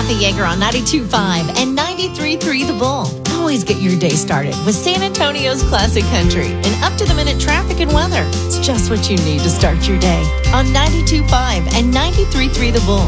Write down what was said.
Samantha Yeager on 92.5 and 93.3 The Bull. Always get your day started with San Antonio's Classic Country and up-to-the-minute traffic and weather. It's just what you need to start your day on 92.5 and 93.3 The Bull.